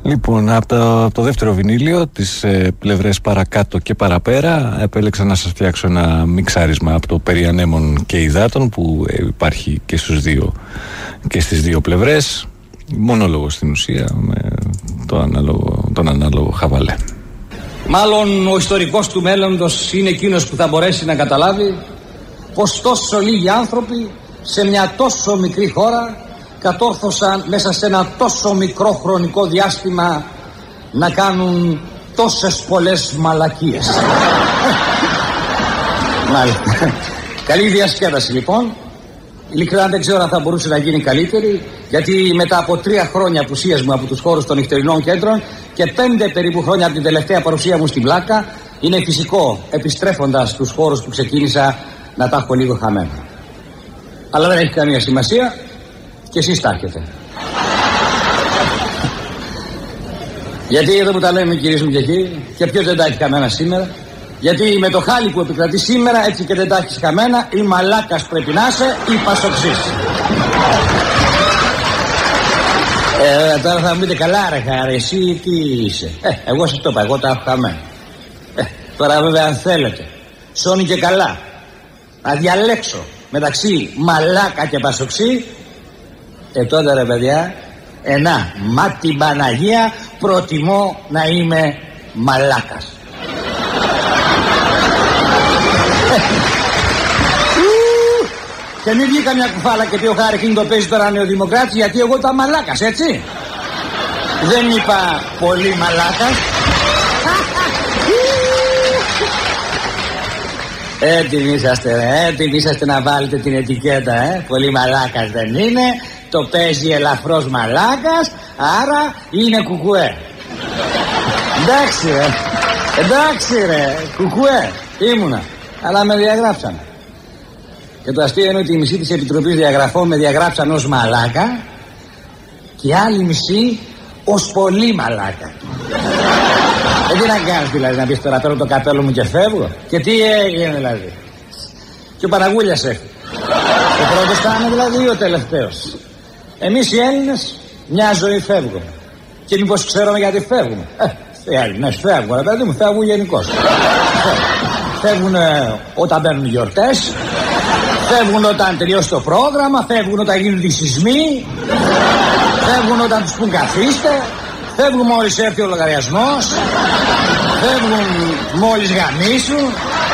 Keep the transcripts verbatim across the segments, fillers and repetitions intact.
Λοιπόν, από το, από το δεύτερο βινίλιο, τις ε, πλευρές παρακάτω και παραπέρα, επέλεξα να σας φτιάξω ένα μιξάρισμα από το περί ανέμων και υδάτων που ε, υπάρχει και, στους δύο, και στις δύο πλευρές. Μονόλογο στην ουσία, με το ανάλογο, τον ανάλογο χαβαλέ. Μάλλον ο ιστορικός του μέλλοντος είναι εκείνος που θα μπορέσει να καταλάβει πως τόσο λίγοι άνθρωποι σε μια τόσο μικρή χώρα κατόρθωσαν μέσα σε ένα τόσο μικρό χρονικό διάστημα να κάνουν τόσες πολλές μαλακίες. Μάλιστα. Καλή διασκέδαση λοιπόν. Ειλικρινά δεν ξέρω αν θα μπορούσε να γίνει καλύτερη, γιατί μετά από τρία χρόνια απουσίας μου από τους χώρους των νυχτερινών κέντρων και πέντε περίπου χρόνια από την τελευταία παρουσία μου στην Πλάκα, είναι φυσικό επιστρέφοντας στους χώρους που ξεκίνησα να τα έχω λίγο χαμένα. Αλλά δεν έχει καμία σημασία και εσείς τα έχετε. Γιατί εδώ που τα λέμε κυρίες μου και εκεί, και ποιος δεν τα έχει χαμένα σήμερα? Γιατί με το χάλι που επικρατεί σήμερα, έτσι και δεν τα έχεις χαμένα, ή μαλάκας πρέπει να είσαι ή πασοξής. Ε, τώρα θα μου πείτε καλά ρε χάρη, εσύ τι είσαι? Ε, εγώ σας το είπα, εγώ τα έχω χαμένα. Ε, τώρα βέβαια αν θέλετε, σώνει και καλά, να διαλέξω μεταξύ μαλάκα και πασοξή, ε τότε ρε παιδιά, ενά, μα την Παναγία προτιμώ να είμαι μαλάκας. Και μην βγει καμιά κουφάλα και πει ο Χάρη εκείνη το παίζει τώρα νεοδημοκράτης, γιατί εγώ ήταν μαλάκας, έτσι. Δεν είπα πολύ μαλάκας. Έτοιμοι είσαστε ρε, έτοιμοι είσαστε να βάλετε την ετικέτα, ε. Πολύ μαλάκας δεν είναι, το παίζει ελαφρώς μαλάκας, άρα είναι κουκουέ. Εντάξει ρε, εντάξει ρε, κουκουέ, ήμουνα, αλλά με διαγράψαν. Και το αστείο είναι ότι η μισή της Επιτροπής Διαγραφών με διαγράψαν ως μαλάκα και η άλλη μισή ως πολύ μαλάκα. Ε, τι να κάνεις δηλαδή, να πεις τώρα παίρνω το καπέλο μου και φεύγω? Και τι έγινε δηλαδή? Και ο Παναγούλιας έφυγε. Ο πρώτος θα είναι δηλαδή ο τελευταίος. Εμείς οι Έλληνες μια ζωή φεύγουμε. Και μήπως ξέρουμε γιατί φεύγουμε? Ε, οι Έλληνες φεύγουν, ρε παιδί μου, φεύγουν γενικώς. Φεύγουν όταν μπαίνουν οι γιορτές, φεύγουν όταν τελειώσει το πρόγραμμα, φεύγουν όταν γίνουν οι σεισμοί, φεύγουν όταν τους πουν καθίστε, φεύγουν μόλις έρθει ο λογαριασμός, φεύγουν μόλις γαμίσουν.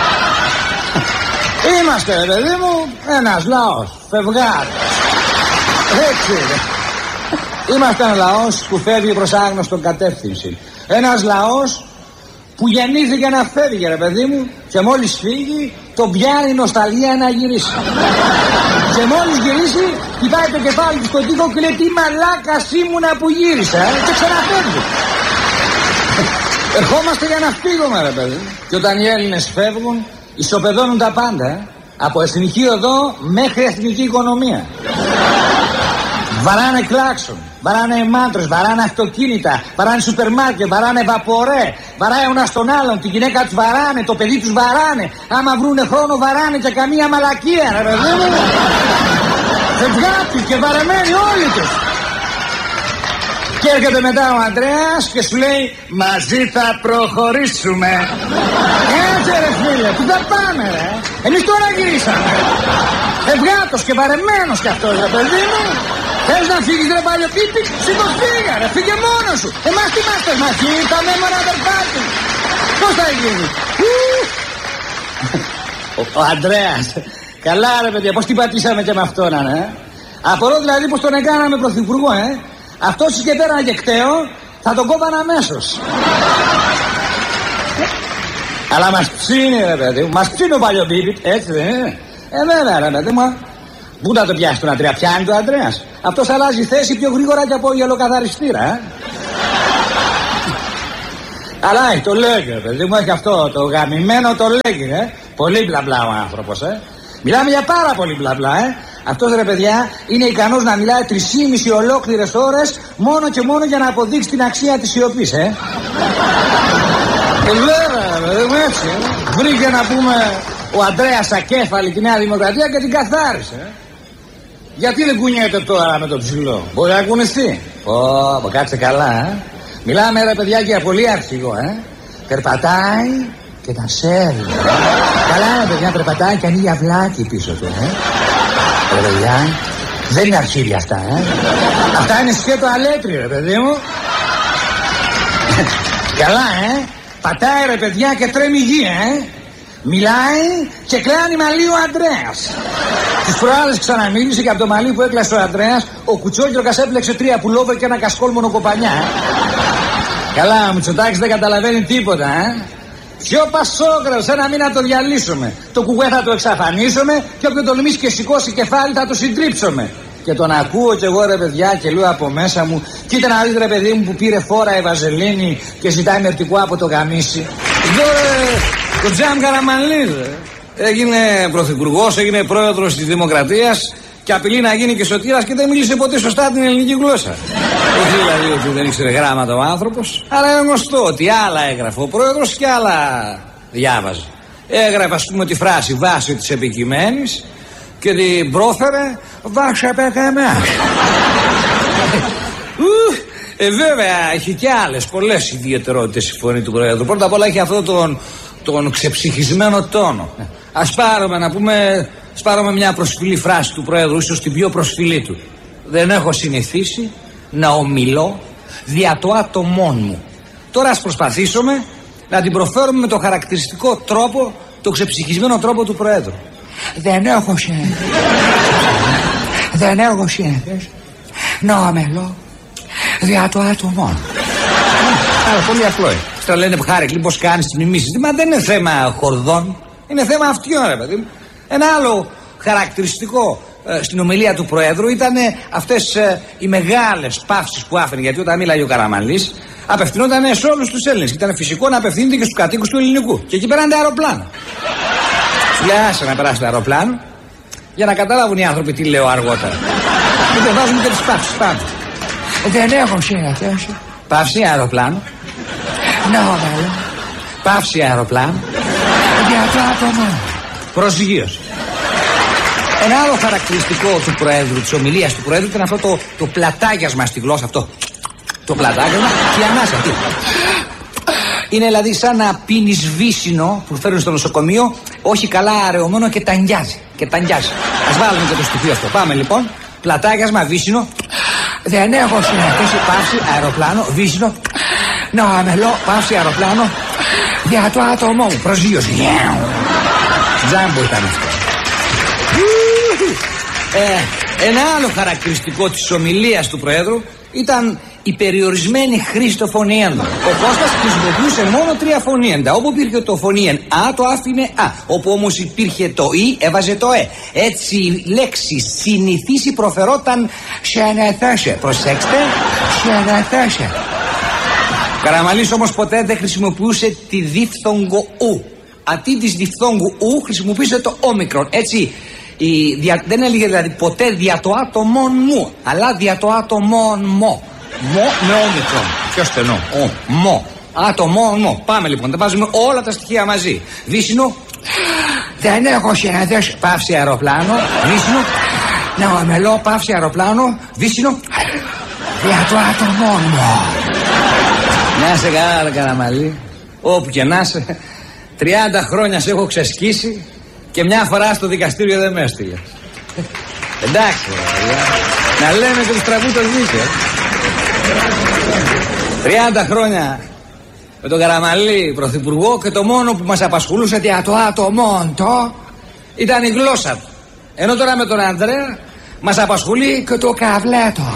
Είμαστε, ρε παιδί μου, ένας λαός, φευγάτος. Έτσι είναι. Είμαστε ένα λαός που φεύγει προς άγνωστον κατεύθυνση. Ένας λαός που γεννήθηκε να φεύγει, ρε παιδί μου, και μόλις φύγει τον πιάνει η νοσταλγία να γυρίσει. Και μόλις γυρίσει κοιτάει το κεφάλι του στον τοίχο και λέει τι μαλάκας ήμουνα που γύρισα, ε, και ξαναφεύγει. Ερχόμαστε για να φύγουμε, ρε παιδί. Και όταν οι Έλληνες φεύγουν ισοπεδώνουν τα πάντα, ε. Από εθνική οδό μέχρι εθνική οικονομία. Βαράνε κλάξον, βαράνε μάντρες, βαράνε αυτοκίνητα, βαράνε σούπερ μάρκετ, βαράνε βαπορέ, βαράει ο ένας τον άλλον, τη γυναίκα τους βαράνε, το παιδί τους βαράνε, άμα βρούνε χρόνο βαράνε και καμία μαλακία, ρε παιδί μου. Φευγάτοι και βαρεμένοι όλοι τους. Και έρχεται μετά ο Ανδρέας και σου λέει μαζί θα προχωρήσουμε. Έτσι ρε φίλε, που θα πάμε ρε. Εμείς τώρα γυρίσαμε. Φευγάτος και βαρεμένος κι αυτός, ρε παιδί μου. Θες να φύγεις ρε παλιοπίπη, σήκως φύγα ρε, φύγε μόνος σου. Εμάς τι είμαστε μαζί, ήρθαμε με ένα αδερφάκι. Πώς θα γίνει? Ο, ο Ανδρέας, καλά ρε παιδιά, πώς την πατήσαμε και με αυτόν, ε. Απορώ δηλαδή πως τον έκαναμε πρωθυπουργό, ε. Αυτός και πέραν και κταίο, θα τον κόβαν αμέσως. Αλλά μας ψήνει ρε παιδί μου, μας ψήνει ο παλιοπίπη, έτσι δεν είναι? Ε βέβαια ρε παιδί μου. Πού να το πιάσει τον Αντρέα, πιάνει τον Αντρέας. Αυτός αλλάζει θέση πιο γρήγορα και από γυαλοκαθαριστήρα, ε. Αλλά έχει το λέγει, ρε παιδί μου, έχει αυτό το γαμημένο το λέγει, ε. Πολύ μπλα μπλα ο άνθρωπος, ε. Μιλάμε για πάρα πολύ μπλα μπλα, ε. Αυτός ρε παιδιά είναι ικανός να μιλάει τρεισήμιση ολόκληρες ώρες μόνο και μόνο για να αποδείξει την αξία της σιωπής, ε. Ε βέβαια, ρε παιδί μου, έτσι, ε. Βρήκε να πούμε ο Ανδρέας ακέφαλη τη Νέα Δημοκρατία και την καθάρισε, ε. Γιατί δεν κουνιέται τώρα με το ψηλό? Μπορεί να κουνηθεί. Πω, πω, κάτσε καλά, ε. Μιλάμε ρε παιδιά για πολύ αρχηγό, ε. Περπατάει και τα σέρνει. Καλά ρε παιδιά, περπατάει και ανοίγει αυλάκι πίσω του, ε. Ρε παιδιά, δεν είναι αρχίδια αυτά, ε. Αυτά είναι σκέτο αλέτρι, ρε παιδί μου. Καλά, ε. Πατάει ρε παιδιά και τρέμει γη, ε. Μιλάει και κλάνει μαλλί ο Αντρέας. Τις προάλλες ξαναμίλησε και από το μαλλί που έκλασε ο Αντρέας ο Κουτσόκιρκας έπλεξε τρία πουλόβερ και ένα κασκόλ μονοκοπανιά, ε. Καλά, ο Μητσοτάκης δεν καταλαβαίνει τίποτα, ε. Ποιο Πασόκρας, ένα μήνα το διαλύσουμε. Το κουκουέ θα το εξαφανίσουμε και όποιον τολμήσει και σηκώσει κεφάλι θα το συντρίψουμε. Και τον ακούω κι εγώ ρε παιδιά και λέω από μέσα μου, κοίτα να δείτε ρε παιδί μου που πήρε φόρα η Βαζελίνη και ζητάει μερτικό από το γαμίσι. Εδώ ρε, το Τζαμ Καραμανλής έγινε πρωθυπουργός, έγινε πρόεδρος της Δημοκρατίας και απειλεί να γίνει και σωτήρας και δεν μίλησε ποτέ σωστά την ελληνική γλώσσα. Όχι δηλαδή ότι δεν ήξερε γράμματα ο άνθρωπος, αλλά είναι γνωστό ότι άλλα έγραφε ο πρόεδρος και άλλα διάβαζε. Έγραφε ας πούμε τη φράση βάση της επικειμένης και την πρόφερε βάση επικειμένης. Ε, βέβαια έχει και άλλες πολλές ιδιαιτερότητες η φωνή του πρόεδρου. Πρώτα απ' όλα έχει αυτόν τον, τον ξεψυχισμένο τόνο. Ας πάρουμε να πούμε, ας πάρουμε μια προσφυλή φράση του πρόεδρου, ίσως την πιο προσφυλή του. Δεν έχω συνηθίσει να ομιλώ δια το άτομόν μου. Τώρα ας προσπαθήσουμε να την προφέρουμε με το χαρακτηριστικό τρόπο, το ξεψυχισμένο τρόπο του πρόεδρου. Δεν έχω συνηθίσει. Δεν έχω συνηθίσει να ομιλώ δια το άτομόν. Άρα πολύ απλό είναι. Στα λένε Χάρη, πώς κάνεις τις μιμήσεις. Μα δεν είναι θέμα χορδών, είναι θέμα αυτιών ρε παιδί μου. Ένα άλλο χαρακτηριστικό ε, στην ομιλία του Προέδρου ήταν αυτές ε, οι μεγάλες παύσεις που άφηνε. Γιατί όταν μίλαγε ο Καραμανλής απευθυνόταν σε όλους τους Έλληνες. Ήταν φυσικό να απευθύνεται και στους κατοίκους του ελληνικού. Και εκεί πέραν τα αεροπλάνα. Λέει άσε να περάσει το αεροπλάνο για να καταλάβουν οι άνθρωποι τι λέω αργότερα. Και δεν βάζουμε και τις παύσεις πάνω. Δεν έχω συναθέσει. Παύση αεροπλάνο. Να οδέλω. Παύση αεροπλάνο. Για το άτομο. Προσγείωση. Ένα άλλο χαρακτηριστικό του Προέδρου, της ομιλίας του Προέδρου ήταν αυτό το, το πλατάγιασμα στη γλώσσα. Αυτό. Το πλατάγιασμα και η ανάσα αυτή. Είναι δηλαδή σαν να πίνεις βύσσινο που φέρνουν στο νοσοκομείο, όχι καλά αραιωμένο και ταγκιάζει. Και ταγκιάζει. Ας βάλουμε και το στοιχείο αυτό. Πάμε λοιπόν. Πλατάγιασμα, βύσσινο. Δεν έχω συνεχίσει παύση αεροπλάνο, βύσσινο. Να αμελώ παύση αεροπλάνο για το άτομό μου. Προσγείωση. Τζάμπο ήταν αυτό. Ε, ένα άλλο χαρακτηριστικό της ομιλίας του Προέδρου ήταν η περιορισμένη χρήση των φωνήεντων. Ο Κώστας χρησιμοποιούσε μόνο τρία φωνήεντα. Όπου υπήρχε το φωνήεν Α, το άφηνε Α. Όπου όμως υπήρχε το Ι, έβαζε το Ε. Έτσι η λέξη συνηθίσει προφερόταν σενεθέσε. Προσέξτε, σενεθέσε. Ο Καραμανλής όμως ποτέ δεν χρησιμοποιούσε τη διφθόγκο Ου. Αντί της διφθόγκου Ου χρησιμοποίησε το όμικρον. Έτσι η, δια, δεν έλεγε δηλαδή ποτέ δια το άτομον μου, αλλά δια το άτομον μου. Μο με όμικρον. Πιο στενό. Ο, μο. Άτομον μου. Πάμε λοιπόν, τα βάζουμε όλα τα στοιχεία μαζί. Βύσσινο. Δεν έχω συναντήσει. Παύση αεροπλάνο. Βύσσινο. Να ομελώ παύση αεροπλάνο. Βύσσινο. Για το άτομον μου. Να σε καλά ρε Καραμανλή. Όπου και να σε. τριάντα χρόνια σε έχω ξεσκίσει και μια φορά στο δικαστήριο δεν με έστειλε. Εντάξει ρε, να λέμε και τους τραβούτες δίκαια. τριάντα χρόνια με τον Καραμανλή πρωθυπουργό και το μόνο που μας απασχολούσε για το άτομο το ήταν η γλώσσα του. Ενώ τώρα με τον Ανδρέα μας απασχολεί και το καβλέτο.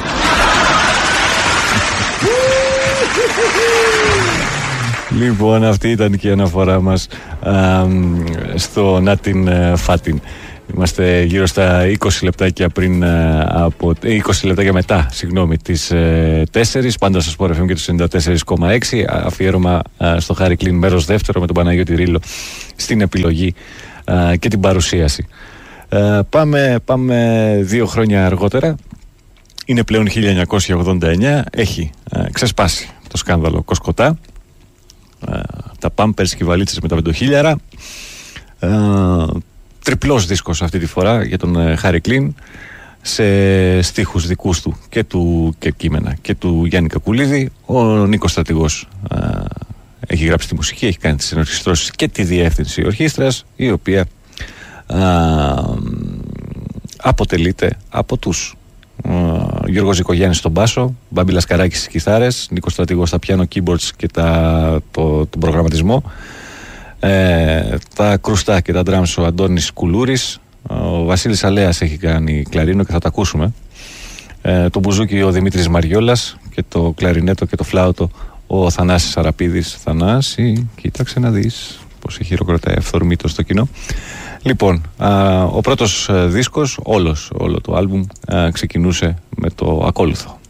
Λοιπόν, αυτή ήταν και η αναφορά μας α, στο Νάτιν Φάτιν. Είμαστε γύρω στα είκοσι λεπτάκια πριν από, είκοσι λεπτάκια μετά, συγγνώμη, τις ε, τέσσερις. Πάντα στο Sport εφ εμ και το ενενήντα τέσσερα κόμμα έξι. Αφιέρωμα α, στο Χάρη Κλίν, μέρος δεύτερο, με τον Παναγιώτη Ρήλο στην επιλογή α, και την παρουσίαση. Α, πάμε, πάμε δύο χρόνια αργότερα. Είναι πλέον χίλια εννιακόσια ογδόντα εννιά. Έχει α, ξεσπάσει το σκάνδαλο Κοσκοτά. Α, τα πάμπερς και οι βαλίτσες με τα πεντοχίλιαρα. Τριπλός δίσκος αυτή τη φορά για τον ε, Χάρη Κλίν. σε στίχους δικούς του και, του και κείμενα και του Γιάννη Κακουλίδη. Ο Νίκος Στρατηγός α, έχει γράψει τη μουσική, έχει κάνει τις ενορχιστρώσεις και τη διεύθυνση ορχήστρας, η οποία α, αποτελείται από τους Uh, Γιώργος Ζικογιάννης στον μπάσο, Μπάμπη Λασκαράκης στις κιθάρες, Νίκος Στρατηγός στα πιάνο, keyboards και τα, το, τον προγραμματισμό, ε, τα κρουστά και τα drums ο Αντώνης Κουλούρης, ο Βασίλης Αλέας έχει κάνει κλαρίνο και θα τα ακούσουμε, ε, το μπουζούκι ο Δημήτρης Μαριόλας και το κλαρινέτο και το φλάουτο ο Θανάσης Αραπίδης. Θανάση, κοίταξε να δεις πως έχει χειροκροτάει αυθορμήτως στο κοινό. Λοιπόν, α, ο πρώτος δίσκος, όλος, όλο το άλμπουμ α, ξεκινούσε με το ακόλουθο.